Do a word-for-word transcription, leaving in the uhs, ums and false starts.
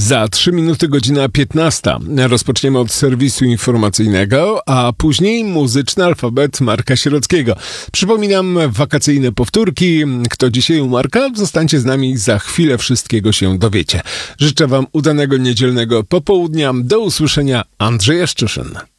Za trzy minuty godzina piętnasta. Rozpoczniemy od serwisu informacyjnego, a później muzyczny alfabet Marka Sierockiego. Przypominam, wakacyjne powtórki. Kto dzisiaj u Marka? Zostańcie z nami, za chwilę wszystkiego się dowiecie. Życzę wam udanego niedzielnego popołudnia. Do usłyszenia. Andrzej Jaszczyszyn.